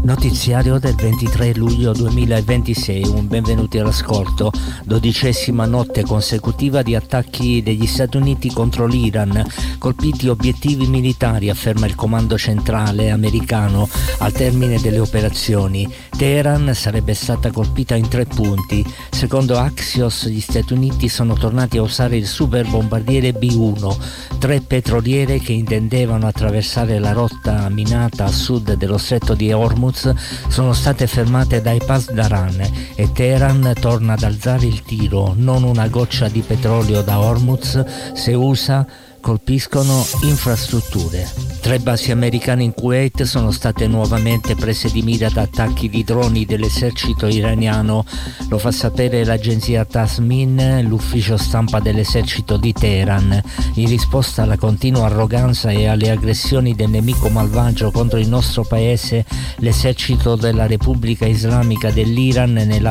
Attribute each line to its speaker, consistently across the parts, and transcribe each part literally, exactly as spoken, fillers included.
Speaker 1: Notiziario del ventitré luglio duemilaventisei, un benvenuti all'ascolto. Dodicesima notte consecutiva di attacchi degli Stati Uniti contro l'Iran, colpiti obiettivi militari, afferma il comando centrale americano al termine delle operazioni. Teheran sarebbe stata colpita in tre punti. Secondo Axios, gli Stati Uniti sono tornati a usare il super bombardiere B uno. Tre petroliere che intendevano attraversare la rotta minata a sud dello stretto di Hormuz sono state fermate dai Pasdaran e Teheran torna ad alzare il tiro. Non una goccia di petrolio da Hormuz, se usa colpiscono infrastrutture. Tre basi americane in Kuwait sono state nuovamente prese di mira da attacchi di droni dell'esercito iraniano. Lo fa sapere l'agenzia Tasmin, l'ufficio stampa dell'esercito di Teheran. In risposta alla continua arroganza e alle aggressioni del nemico malvagio contro il nostro paese, l'esercito della Repubblica Islamica dell'Iran, nella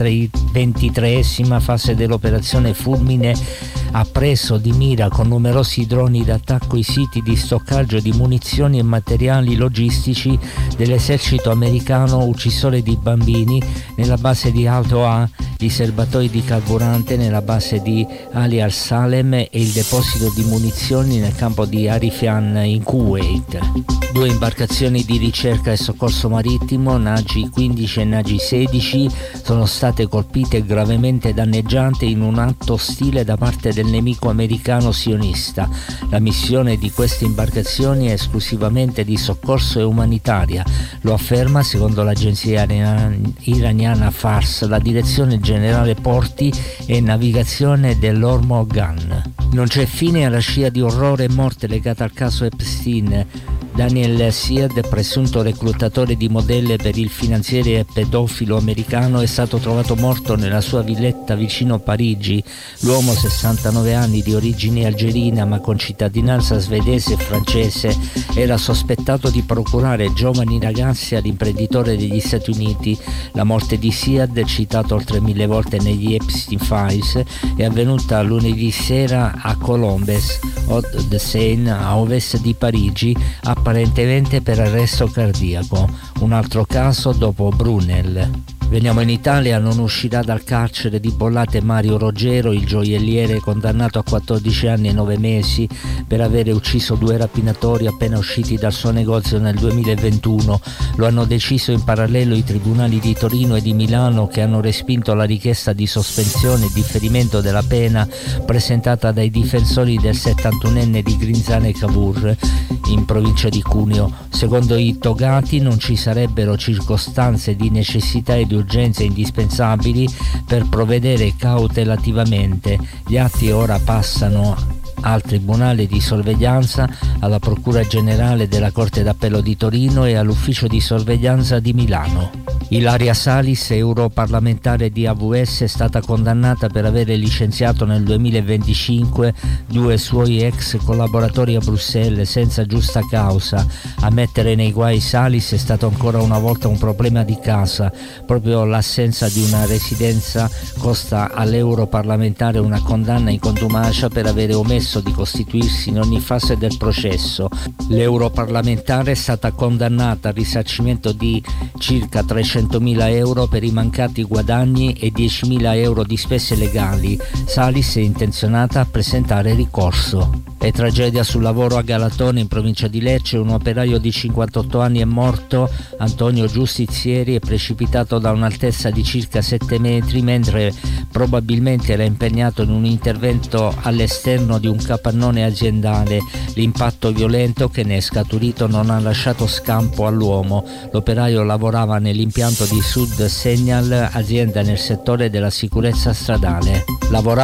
Speaker 1: ventitreesima fase dell'operazione Fulmine, ha preso di mira con numerosi droni d'attacco i siti di stoccaggio di munizioni e materiali logistici dell'esercito americano, uccisore di bambini nella base di Al-Toa, i serbatoi di carburante nella base di Ali al-Salem e il deposito di munizioni nel campo di Arifian in Kuwait. Due imbarcazioni di ricerca e soccorso marittimo, Nagi quindici e Nagi sedici, sono state colpite e gravemente danneggiate in un atto ostile da parte del nemico americano sionista. La missione di queste imbarcazioni è esclusivamente di soccorso e umanitaria, lo afferma, secondo l'agenzia iraniana Fars, la direzione generale porti e navigazione dell'Ormogan. Non c'è fine alla scia di orrore e morte legata al caso Epstein. Daniel Siad, presunto reclutatore di modelle per il finanziere e pedofilo americano, è stato trovato morto nella sua villetta vicino Parigi. L'uomo, sessantanove anni, di origine algerina ma con cittadinanza svedese e francese, era sospettato di procurare giovani ragazzi all'imprenditore degli Stati Uniti. La morte di Siad, citato oltre mille volte negli Epstein Files, è avvenuta lunedì sera a Colombes, Hauts-de-Seine, a ovest di Parigi, apparentemente per arresto cardiaco. Un altro caso dopo Brunel. Veniamo in Italia. Non uscirà dal carcere di Bollate Mario Roggero, il gioielliere condannato a quattordici anni e nove mesi per avere ucciso due rapinatori appena usciti dal suo negozio nel duemilaventuno. Lo hanno deciso in parallelo i tribunali di Torino e di Milano, che hanno respinto la richiesta di sospensione e differimento della pena presentata dai difensori del settantunenne di Grinzane Cavour in provincia di Cuneo. Secondo i togati non ci sarebbero circostanze di necessità e di urgenze indispensabili per provvedere cautelativamente. Gli atti ora passano al Tribunale di Sorveglianza, alla Procura Generale della Corte d'Appello di Torino e all'Ufficio di Sorveglianza di Milano. Ilaria Salis, europarlamentare di A V S, è stata condannata per avere licenziato nel duemilaventicinque due suoi ex collaboratori a Bruxelles senza giusta causa. A mettere nei guai Salis è stato ancora una volta un problema di casa. Proprio l'assenza di una residenza costa all'europarlamentare una condanna in contumacia per avere omesso di costituirsi in ogni fase del processo. L'europarlamentare è stata condannata al risarcimento di circa trecentomila euro per i mancati guadagni e diecimila euro di spese legali. Salis è intenzionata a presentare ricorso. È tragedia sul lavoro a Galatone, in provincia di Lecce. Un operaio di cinquantotto anni è morto. Antonio Giustizieri è precipitato da un'altezza di circa sette metri mentre probabilmente era impegnato in un intervento all'esterno di un capannone aziendale. L'impatto violento che ne è scaturito non ha lasciato scampo all'uomo. L'operaio lavorava nell'impianto di Sud Segnal, azienda nel settore della sicurezza stradale. Lavorava